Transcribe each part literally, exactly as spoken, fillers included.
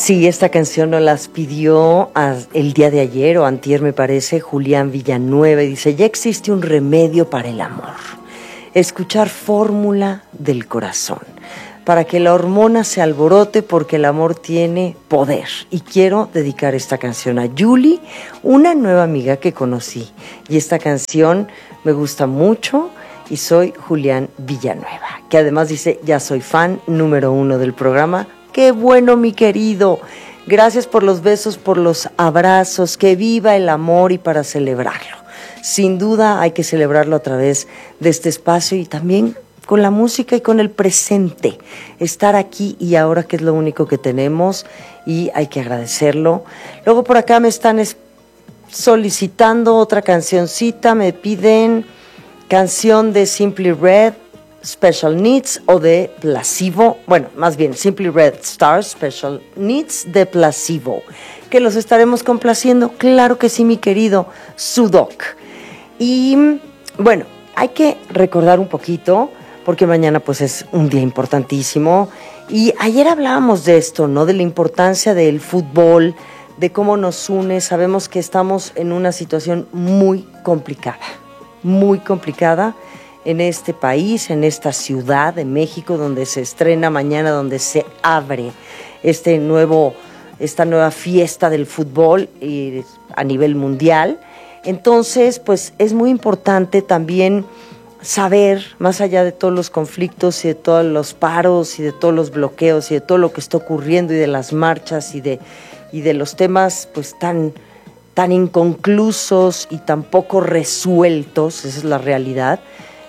Sí, esta canción nos las pidió a, el día de ayer o antier, me parece, Julián Villanueva, y dice: ya existe un remedio para el amor. Escuchar Fórmula del Corazón, para que la hormona se alborote, porque el amor tiene poder. Y quiero dedicar esta canción a Julie, una nueva amiga que conocí. Y esta canción me gusta mucho, y soy Julián Villanueva, que además dice: ya soy fan número uno del programa. ¡Qué bueno, mi querido! Gracias por los besos, por los abrazos. ¡Que viva el amor! Y para celebrarlo, sin duda hay que celebrarlo a través de este espacio y también con la música y con el presente. Estar aquí y ahora, que es lo único que tenemos, y hay que agradecerlo. Luego por acá me están solicitando otra cancioncita. Me piden canción de Simply Red, Special Needs, o de Placebo. Bueno, más bien Simply Red Stars, Special Needs, de Placebo, que los estaremos complaciendo. Claro que sí, mi querido Sudok. Y bueno, hay que recordar un poquito, porque mañana pues es un día importantísimo. Y ayer hablábamos de esto, ¿no? De la importancia del fútbol, de cómo nos une. Sabemos que estamos en una situación muy complicada, muy complicada en este país, en esta ciudad de México, donde se estrena mañana, donde se abre este nuevo, esta nueva fiesta del fútbol eh, a nivel mundial. Entonces, pues es muy importante también saber, más allá de todos los conflictos y de todos los paros y de todos los bloqueos y de todo lo que está ocurriendo y de las marchas y de, y de los temas pues tan, tan inconclusos y tan poco resueltos, esa es la realidad.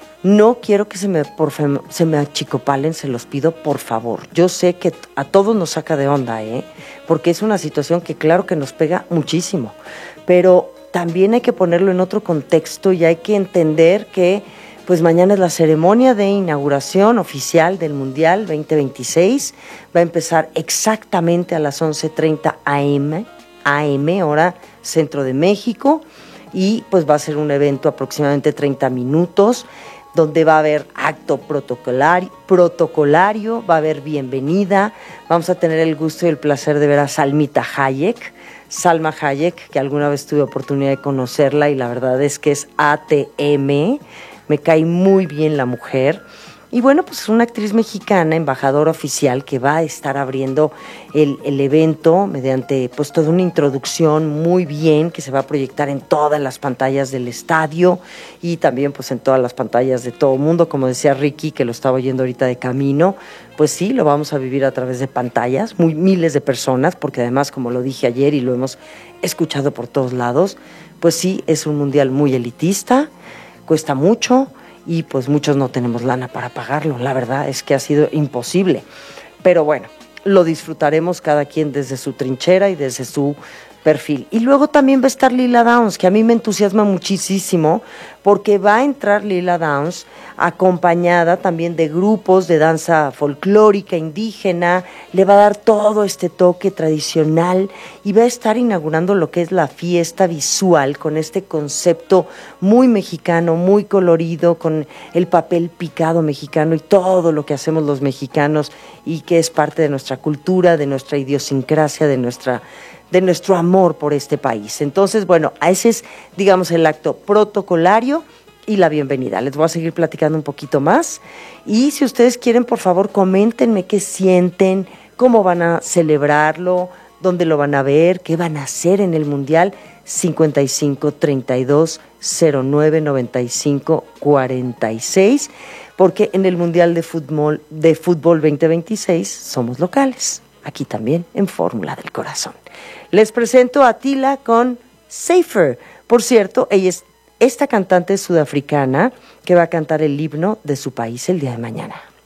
No quiero que se me, por, se me achicopalen, se los pido, por favor. Yo sé que a todos nos saca de onda, ¿eh? Porque es una situación que claro que nos pega muchísimo, pero también hay que ponerlo en otro contexto y hay que entender que pues mañana es la ceremonia de inauguración oficial del Mundial veinte veintiséis. Va a empezar exactamente a las once treinta a eme, a eme, hora Centro de México, y pues va a ser un evento aproximadamente treinta minutos, donde va a haber acto protocolario, protocolario, va a haber bienvenida. Vamos a tener el gusto y el placer de ver a Salmita Hayek, Salma Hayek, que alguna vez tuve oportunidad de conocerla y la verdad es que es A T M, me cae muy bien la mujer. Y bueno, pues es una actriz mexicana, embajadora oficial, que va a estar abriendo el, el evento mediante pues toda una introducción muy bien, que se va a proyectar en todas las pantallas del estadio y también pues en todas las pantallas de todo el mundo. Como decía Ricky, que lo estaba oyendo ahorita de camino, pues sí, lo vamos a vivir a través de pantallas, muy, miles de personas, porque además, como lo dije ayer y lo hemos escuchado por todos lados, pues sí, es un mundial muy elitista, cuesta mucho, y pues muchos no tenemos lana para pagarlo. La verdad es que ha sido imposible. Pero bueno, lo disfrutaremos cada quien desde su trinchera y desde su perfil. Y luego también va a estar Lila Downs, que a mí me entusiasma muchísimo, porque va a entrar Lila Downs acompañada también de grupos de danza folclórica indígena. Le va a dar todo este toque tradicional y va a estar inaugurando lo que es la fiesta visual con este concepto muy mexicano, muy colorido, con el papel picado mexicano y todo lo que hacemos los mexicanos y que es parte de nuestra cultura, de nuestra idiosincrasia, de nuestra de nuestro amor por este país. Entonces, bueno, ese es, digamos, el acto protocolario y la bienvenida. Les voy a seguir platicando un poquito más. Y si ustedes quieren, por favor, coméntenme qué sienten, cómo van a celebrarlo, dónde lo van a ver, qué van a hacer en el Mundial. cincuenta y cinco, treinta y dos, cero nueve, noventa y cinco, cuarenta y seis, porque en el Mundial de Fútbol, de Fútbol veinte veintiséis somos locales. Aquí también en Fórmula del Corazón. Les presento a Tila con Safer. Por cierto, ella es esta cantante sudafricana que va a cantar el himno de su país el día de mañana.